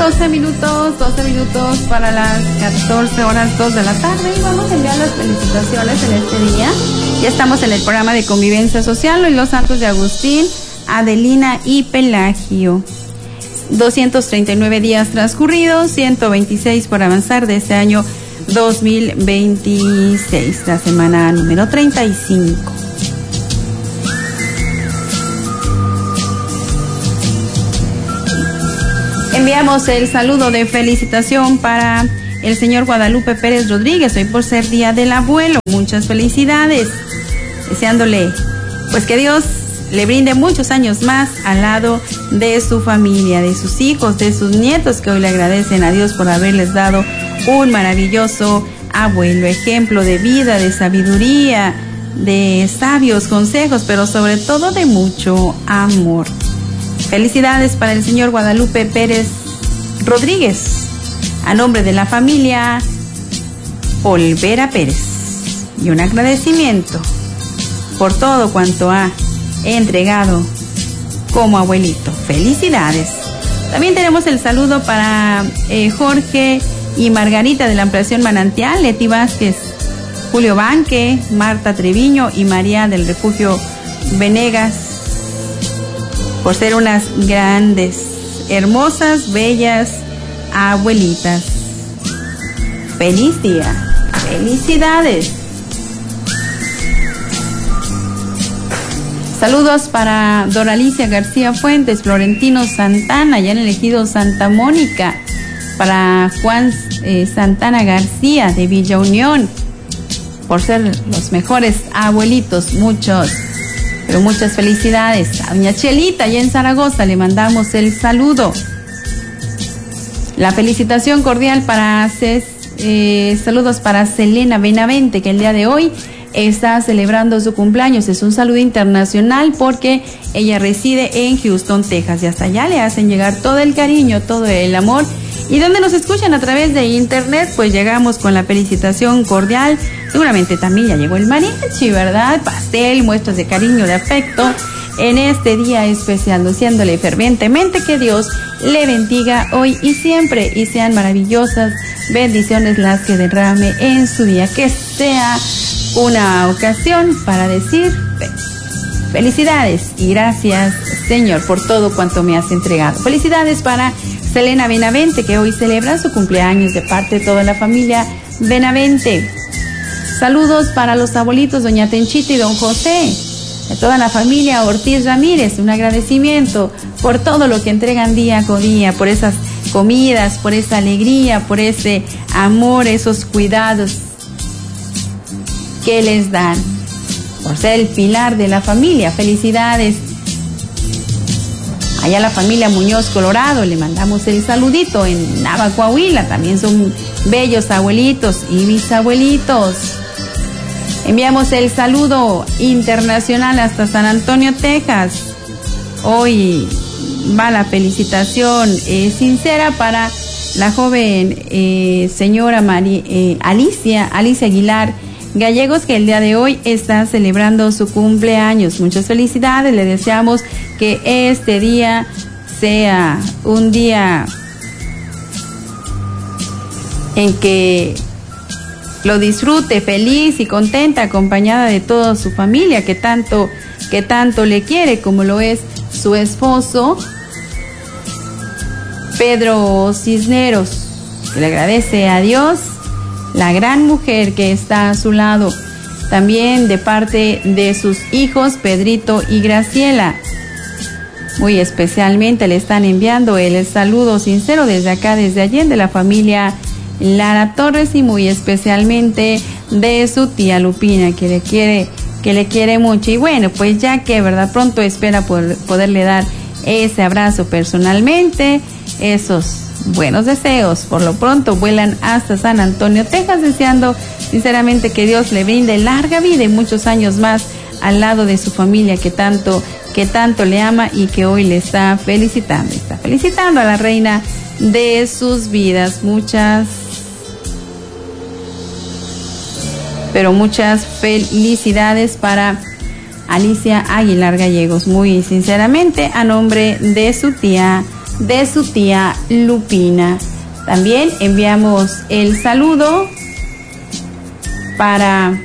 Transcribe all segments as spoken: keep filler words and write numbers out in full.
doce minutos, doce minutos para las catorce horas dos de la tarde y vamos a enviar las felicitaciones en este día. Ya estamos en el programa de convivencia social, hoy los santos de Agustín, Adelina y Pelagio. doscientos treinta y nueve días transcurridos, ciento veintiséis por avanzar de este año dos mil veintiséis, la semana número treinta y cinco. Enviamos el saludo de felicitación para el señor Guadalupe Pérez Rodríguez, hoy por ser Día del Abuelo. Muchas felicidades, deseándole pues que Dios le brinde muchos años más al lado de su familia, de sus hijos, de sus nietos, que hoy le agradecen a Dios por haberles dado un maravilloso abuelo, ejemplo de vida, de sabiduría, de sabios consejos, pero sobre todo de mucho amor. Felicidades para el señor Guadalupe Pérez Rodríguez, a nombre de la familia Olvera Pérez, y un agradecimiento por todo cuanto ha entregado como abuelito. Felicidades. También tenemos el saludo para eh, Jorge y Margarita de la ampliación Manantial, Leti Vázquez, Julio Banque, Marta Treviño y María del Refugio Venegas, por ser unas grandes, hermosas, bellas abuelitas. Feliz día. Felicidades. Saludos para Doralicia García Fuentes, Florentino Santana, ya en el ejido Santa Mónica, para Juan eh, Santana García de Villa Unión, por ser los mejores abuelitos. Muchos, pero muchas felicidades. A doña Chelita, ya en Zaragoza, le mandamos el saludo. La felicitación cordial para Ces, eh, saludos para Selena Benavente, que el día de hoy está celebrando su cumpleaños. Es un saludo internacional porque ella reside en Houston, Texas, y hasta allá le hacen llegar todo el cariño, todo el amor. Y donde nos escuchan a través de internet, pues llegamos con la felicitación cordial. Seguramente también ya llegó el mariachi, ¿verdad? Pastel, muestras de cariño, de afecto en este día especial, deseándole fervientemente que Dios le bendiga hoy y siempre, y sean maravillosas bendiciones las que derrame en su día. Que sea una ocasión para decir felicidades y gracias, Señor, por todo cuanto me has entregado. Felicidades para Selena Benavente, que hoy celebra su cumpleaños de parte de toda la familia Benavente. Saludos para los abuelitos doña Tenchita y don José, de toda la familia Ortiz Ramírez. Un agradecimiento por todo lo que entregan día con día, por esas comidas, por esa alegría, por ese amor, esos cuidados que les dan, por ser el pilar de la familia. Felicidades. Allá la familia Muñoz Colorado, le mandamos el saludito. En Nava, Coahuila, también son bellos abuelitos y bisabuelitos. Enviamos el saludo internacional hasta San Antonio, Texas. Hoy va la felicitación eh, sincera para la joven eh, señora Mari, eh, Alicia, Alicia Aguilar Gallegos, que el día de hoy está celebrando su cumpleaños. Muchas felicidades, le deseamos que este día sea un día en que lo disfrute feliz y contenta, acompañada de toda su familia que tanto, que tanto le quiere, como lo es su esposo Pedro Cisneros, que le agradece a Dios la gran mujer que está a su lado. También de parte de sus hijos Pedrito y Graciela, muy especialmente le están enviando el saludo sincero desde acá, desde Allende, la familia Lara Torres, y muy especialmente de su tía Lupina, que le quiere, que le quiere mucho. Y bueno, pues ya que, ¿verdad?, pronto espera poder, poderle dar ese abrazo personalmente, esos buenos deseos. Por lo pronto vuelan hasta San Antonio, Texas, deseando sinceramente que Dios le brinde larga vida y muchos años más al lado de su familia que tanto, que tanto le ama y que hoy le está felicitando. Está felicitando a la reina de sus vidas. Muchas, pero muchas felicidades para Alicia Aguilar Gallegos, muy sinceramente a nombre de su tía de su tía Lupina. También enviamos el saludo para,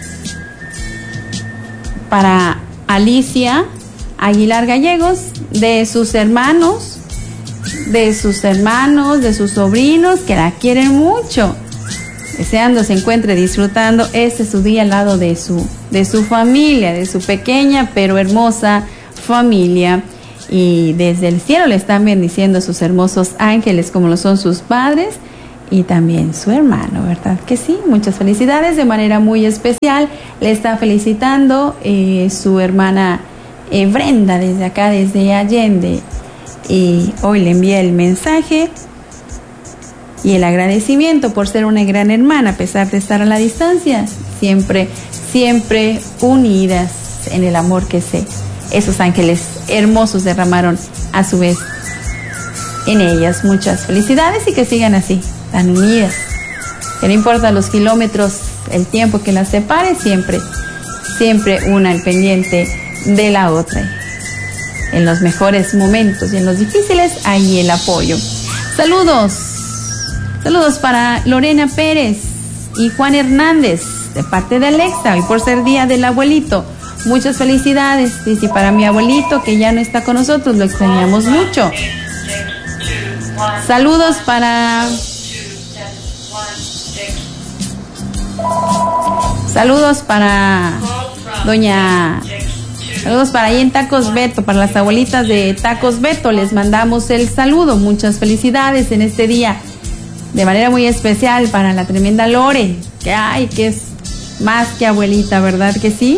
para Alicia Aguilar Gallegos, de sus hermanos, de sus hermanos, de sus sobrinos, que la quieren mucho, deseando se encuentre disfrutando este su día al lado de su, de su familia, de su pequeña pero hermosa familia. Y desde el cielo le están bendiciendo sus hermosos ángeles, como lo son sus padres y también su hermano, ¿verdad que sí? Muchas felicidades. De manera muy especial le está felicitando eh, su hermana eh, Brenda, desde acá, desde Allende. Y hoy le envía el mensaje y el agradecimiento por ser una gran hermana, a pesar de estar a la distancia, siempre, siempre unidas en el amor que se esos ángeles hermosos derramaron a su vez en ellas. Muchas felicidades y que sigan así, tan unidas, que no importa los kilómetros, el tiempo que las separe, siempre, siempre una al pendiente de la otra. En los mejores momentos y en los difíciles, ahí el apoyo. Saludos, saludos para Lorena Pérez y Juan Hernández, de parte de Alexa, hoy por ser día del abuelito. Muchas felicidades, dice, para mi abuelito que ya no está con nosotros, lo extrañamos mucho. Saludos para... Saludos para doña... Saludos para ahí en Tacos Beto, para las abuelitas de Tacos Beto, les mandamos el saludo. Muchas felicidades en este día, de manera muy especial para la tremenda Lore, que ay, que es más que abuelita, ¿verdad que sí?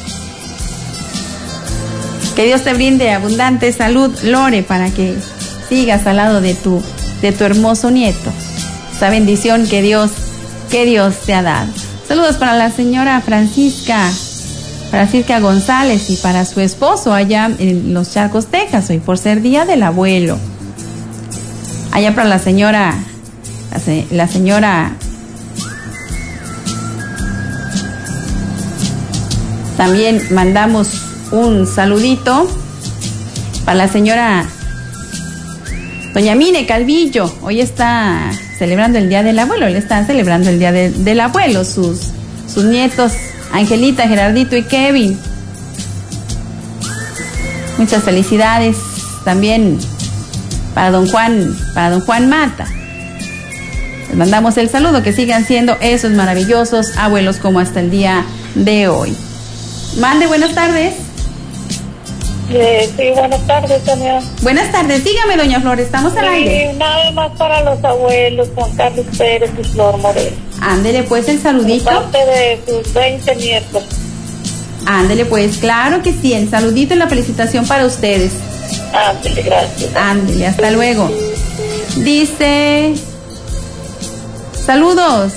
Que Dios te brinde abundante salud, Lore, para que sigas al lado de tu, de tu hermoso nieto. Esa bendición que Dios, que Dios te ha dado. Saludos para la señora Francisca, Francisca González, y para su esposo allá en Los Charcos, Texas, hoy por ser día del abuelo. Allá para la señora, la, se, la señora también mandamos un saludito para la señora doña Mine Calvillo. Hoy está celebrando el día del abuelo, le están celebrando el día de, del abuelo, sus, sus nietos Angelita, Gerardito y Kevin. Muchas felicidades también para don Juan, para don Juan Mata. Les mandamos el saludo, que sigan siendo esos maravillosos abuelos como hasta el día de hoy. Mande, buenas tardes. Eh, sí, buenas tardes, Tania. Buenas tardes, dígame, doña Flor, estamos al sí, aire. Nada más para los abuelos, Juan Carlos Pérez y Flor Moreno. Ándele pues el saludito. De parte de sus veinte nietos. Ándele pues, claro que sí, el saludito y la felicitación para ustedes. Ándele, gracias. Ándele, hasta luego. Dice, saludos.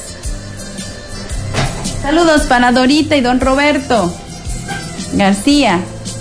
Saludos para Dorita y don Roberto García.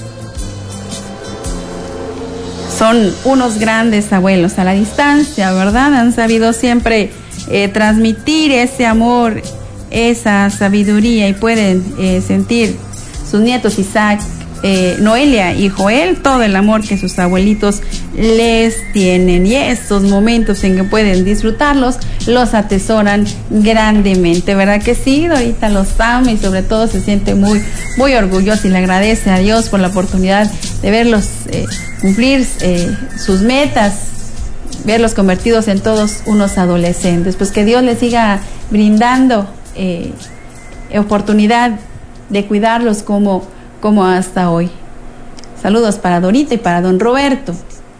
Son unos grandes abuelos a la distancia, ¿verdad? Han sabido siempre eh, transmitir ese amor, esa sabiduría, y pueden eh, sentir sus nietos Isaac, eh, Noelia y Joel, todo el amor que sus abuelitos les tienen. Y estos momentos en que pueden disfrutarlos, los atesoran grandemente, ¿verdad que sí? Dorita los ama y sobre todo se siente muy, muy orgullosa y le agradece a Dios por la oportunidad de verlos eh, cumplir eh, sus metas, verlos convertidos en todos unos adolescentes. Pues que Dios les siga brindando eh, oportunidad de cuidarlos como, como hasta hoy. Saludos para Dorita y para don Roberto.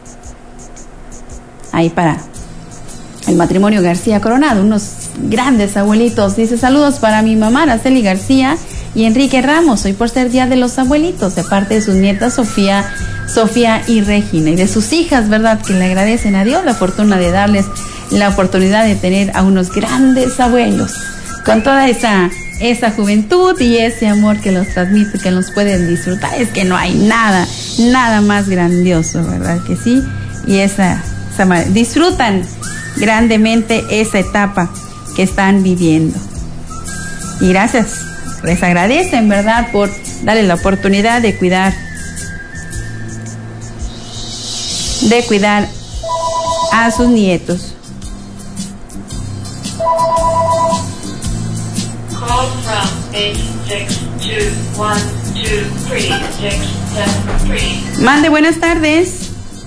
Ahí para el matrimonio García Coronado, unos grandes abuelitos. Dice, saludos para mi mamá Araceli García y Enrique Ramos, hoy por ser día de los abuelitos, de parte de sus nietas Sofía, Sofía y Regina, y de sus hijas, ¿verdad? Que le agradecen a Dios la fortuna de darles la oportunidad de tener a unos grandes abuelos, con toda esa, esa juventud y ese amor que los transmite, que los pueden disfrutar. Es que no hay nada, nada más grandioso, ¿verdad que sí? Y esa, esa disfrutan grandemente esa etapa que están viviendo. Y gracias, les agradecen, ¿verdad?, por darle la oportunidad de cuidar, de cuidar a sus nietos. Call from eight six two one two three six seven three. Mande, buenas tardes.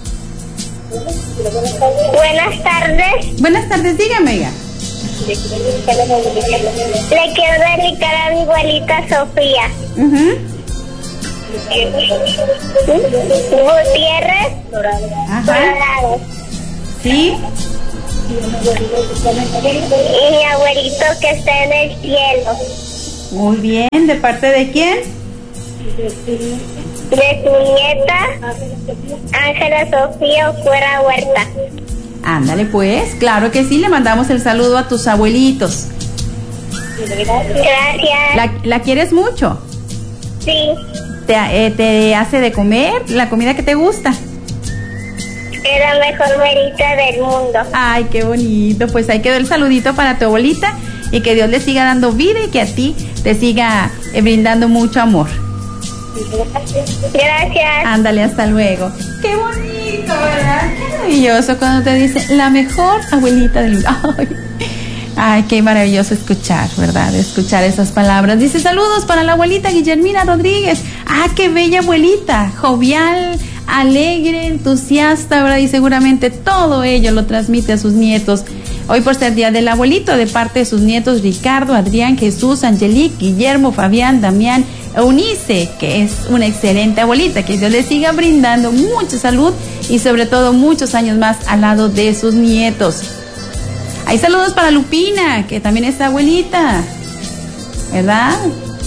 Buenas tardes. Buenas tardes, dígame, oiga. Le quiero dedicar a mi abuelita Sofía. Uh-huh. Gutiérrez. Ajá. Dorado. ¿Sí? Y mi abuelito que está en el cielo. Muy bien, ¿de parte de quién? De su nieta Ángela Sofía Fuera Huerta. Ándale pues, claro que sí, le mandamos el saludo a tus abuelitos. Gracias. ¿La, la quieres mucho? Sí, ¿Te, eh, ¿Te hace de comer la comida que te gusta? es la mejor abuelita del mundo. Ay, qué bonito, pues ahí quedó el saludito para tu abuelita y que Dios le siga dando vida y que a ti te siga eh, brindando mucho amor. Gracias. Ándale, hasta luego. Qué bonito, ¿verdad? Qué maravilloso cuando te dice la mejor abuelita del mundo. Ay, ay, qué maravilloso escuchar, ¿verdad? Escuchar esas palabras. Dice, saludos para la abuelita Guillermina Rodríguez. Ah, qué bella abuelita, jovial, alegre, entusiasta, ¿verdad? Y seguramente todo ello lo transmite a sus nietos. Hoy por ser Día del Abuelito, de parte de sus nietos Ricardo, Adrián, Jesús, Angelique, Guillermo, Fabián, Damián, Eunice, que es una excelente abuelita, que Dios le siga brindando mucha salud y sobre todo muchos años más al lado de sus nietos. Hay saludos para Lupina, que también es abuelita, ¿verdad?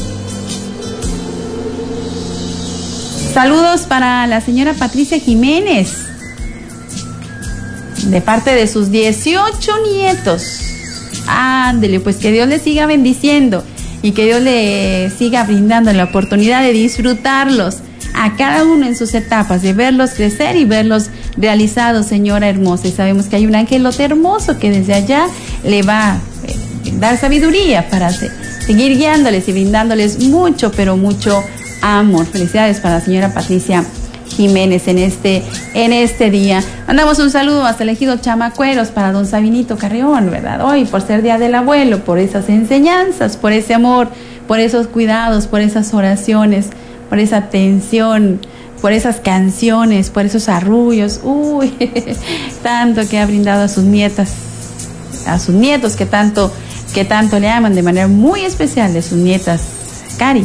Saludos para la señora Patricia Jiménez, de parte de sus dieciocho nietos. Ándele, pues que Dios le siga bendiciendo y que Dios le siga brindando la oportunidad de disfrutarlos a cada uno en sus etapas, de verlos crecer y verlos realizados, señora hermosa. Y sabemos que hay un angelote hermoso que desde allá le va a dar sabiduría para seguir guiándoles y brindándoles mucho, pero mucho amor. Felicidades para la señora Patricia Jiménez en este, en este día. Mandamos un saludo hasta el ejido Chamacueros para don Sabinito Carrión, ¿verdad? Hoy por ser Día del Abuelo, por esas enseñanzas, por ese amor, por esos cuidados, por esas oraciones, por esa atención, por esas canciones, por esos arrullos, uy, tanto que ha brindado a sus nietas, a sus nietos que tanto, que tanto le aman de manera muy especial, de sus nietas Cari,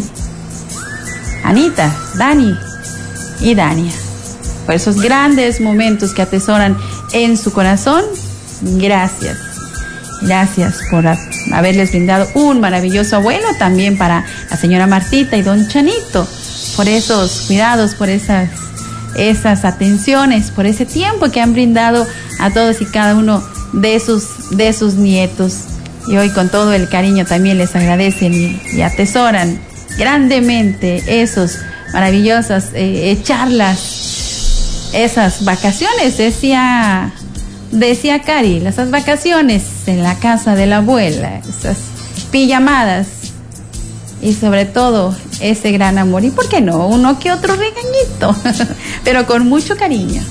Anita, Dani y Dania, por esos grandes momentos que atesoran en su corazón. Gracias, gracias por a, haberles brindado un maravilloso abuelo, también para la señora Martita y don Chanito, por esos cuidados, por esas, esas atenciones, por ese tiempo que han brindado a todos y cada uno de sus, de sus nietos. Y hoy con todo el cariño también les agradecen y, y atesoran grandemente esos maravillosas eh, charlas, esas vacaciones, decía decía Cari, esas vacaciones en la casa de la abuela, esas pijamadas y sobre todo ese gran amor, y por qué no, uno que otro regañito, pero con mucho cariño.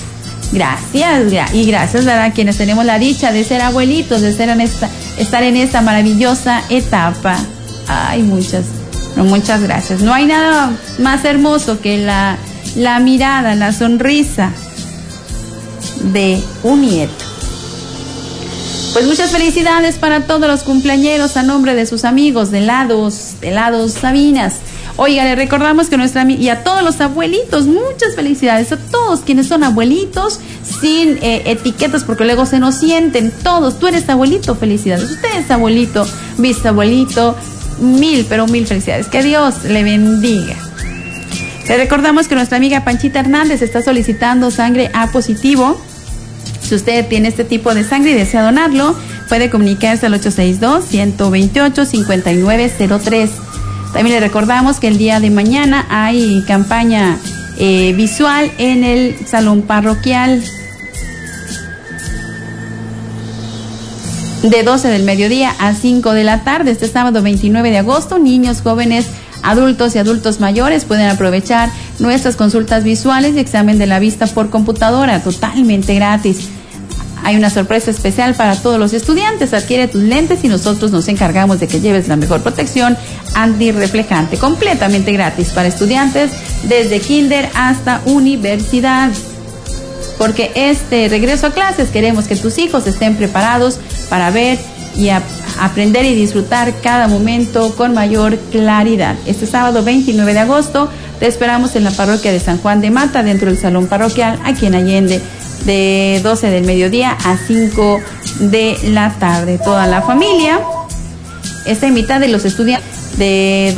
Gracias, y gracias, ¿verdad?, a quienes tenemos la dicha de ser abuelitos, de ser en esta, estar en esta maravillosa etapa. Ay, muchas Muchas gracias. No hay nada más hermoso que la, la mirada, la sonrisa de un nieto. Pues muchas felicidades para todos los cumpleañeros a nombre de sus amigos de Helados, de Helados Sabinas. Oiga, le recordamos que nuestra y a todos los abuelitos, muchas felicidades a todos quienes son abuelitos, sin eh, etiquetas, porque luego se nos sienten todos. Tú eres abuelito, felicidades. Usted es abuelito, bisabuelito. Mil, pero mil felicidades. Que Dios le bendiga. Le recordamos que nuestra amiga Panchita Hernández está solicitando sangre A positivo. Si usted tiene este tipo de sangre y desea donarlo, puede comunicarse al ocho seis dos, uno dos ocho, cinco nueve cero tres. También le recordamos que el día de mañana hay campaña eh, visual en el salón parroquial de doce del mediodía a cinco de la tarde, este sábado veintinueve de agosto. Niños, jóvenes, adultos y adultos mayores pueden aprovechar nuestras consultas visuales y examen de la vista por computadora, totalmente gratis. hay una sorpresa especial para todos los estudiantes. Adquiere tus lentes y nosotros nos encargamos de que lleves la mejor protección antirreflejante, completamente gratis para estudiantes desde kinder hasta universidad. Porque este regreso a clases queremos que tus hijos estén preparados para ver y a, aprender y disfrutar cada momento con mayor claridad. Este sábado veintinueve de agosto te esperamos en la parroquia de San Juan de Mata, dentro del salón parroquial, aquí en Allende, de doce del mediodía a cinco de la tarde. Toda la familia está invitada y los estudiantes de